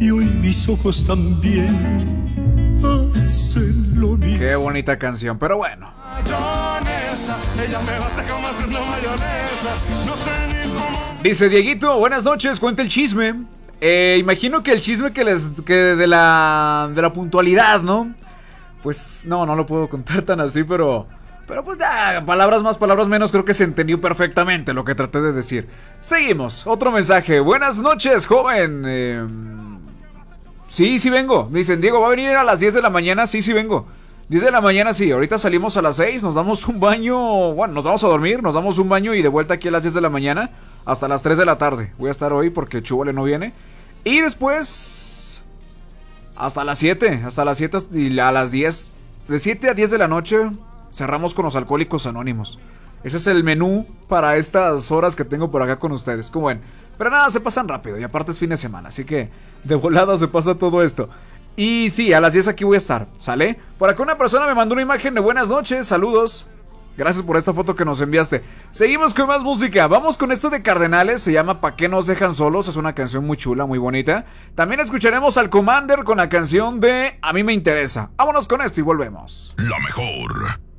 y hoy mis ojos también hacen lo mismo. Qué bonita canción, pero bueno. Ella me bate como haciendo mayonesa. No sé ni cómo. Dice Dieguito, buenas noches, cuenta el chisme. Imagino que el chisme que de la puntualidad, ¿no? Pues no lo puedo contar tan así, pero pues ya, palabras más, palabras menos, creo que se entendió perfectamente lo que traté de decir. Seguimos, otro mensaje. Buenas noches, joven. Sí vengo. Dicen, Diego, ¿va a venir a las 10 de la mañana? Sí vengo. 10 de la mañana, sí. Ahorita salimos a las 6, nos damos un baño. Bueno, nos vamos a dormir, nos damos un baño y de vuelta aquí a las 10 de la mañana hasta las 3 de la tarde. Voy a estar hoy porque Chúbale no viene. Y después hasta las 7 y a las 10. De 7 a 10 de la noche cerramos con los Alcohólicos Anónimos. Ese es el menú para estas horas que tengo por acá con ustedes. Como ven. Pero nada, se pasan rápido y aparte es fin de semana. Así que de volada se pasa todo esto. Y sí, a las 10 aquí voy a estar, ¿sale? Por acá una persona me mandó una imagen de buenas noches, saludos. Gracias por esta foto que nos enviaste. Seguimos con más música. Vamos con esto de Cardenales. Se llama ¿Pa' qué nos dejan solos? Es una canción muy chula, muy bonita. También escucharemos al Commander con la canción de A mí me interesa. Vámonos con esto y volvemos. La mejor.